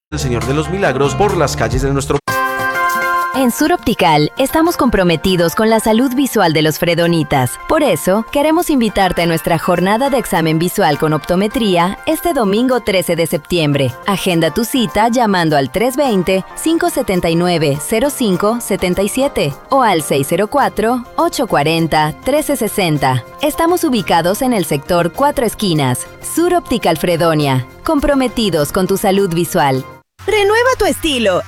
del Señor de los Milagros por las calles de nuestro En Sur Optical estamos comprometidos con la salud visual de los fredonitas. Por eso, queremos invitarte a nuestra jornada de examen visual con optometría este domingo 13 de septiembre. Agenda tu cita llamando al 320-579-0577 o al 604-840-1360. Estamos ubicados en el sector Cuatro Esquinas. Sur Optical Fredonia. Comprometidos con tu salud visual. Renueva tu estilo